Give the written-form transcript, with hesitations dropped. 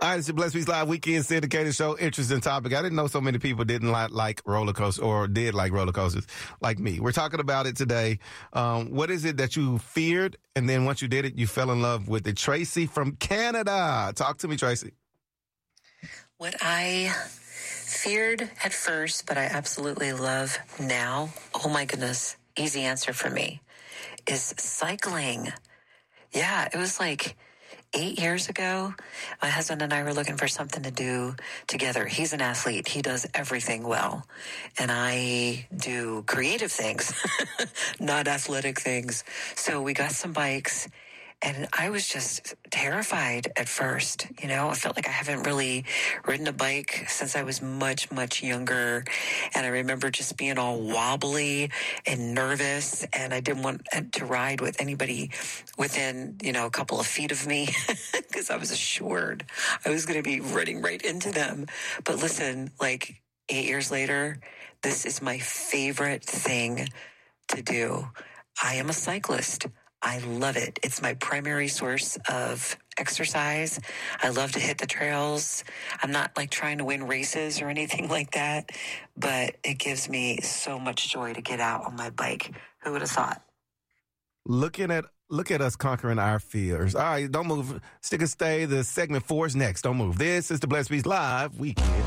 All right, it's your Blessed Peace Live Weekend syndicated show. Interesting topic. I didn't know so many people didn't like roller coasters or did like roller coasters like me. We're talking about it today. What is it that you feared, and then once you did it, you fell in love with it? Tracy from Canada. Talk to me, Tracy. What I feared at first, but I absolutely love now, oh my goodness, easy answer for me, is cycling. Yeah, it was like 8 years ago, my husband and I were looking for something to do together. He's an athlete. He does everything well. And I do creative things, not athletic things. So we got some bikes, and I was just terrified at first. You know, I felt like I haven't really ridden a bike since I was much, much younger. And I remember just being all wobbly and nervous, and I didn't want to ride with anybody within, a couple of feet of me because I was assured I was going to be running right into them. But listen, like 8 years later, this is my favorite thing to do. I am a cyclist. I love it. It's my primary source of exercise. I love to hit the trails. I'm not like trying to win races or anything like that, but it gives me so much joy to get out on my bike. Who would have thought? Look at us conquering our fears. All right, don't move. Stick and stay. The segment 4 is next. Don't move. This is the Blessed Peace Live Weekend.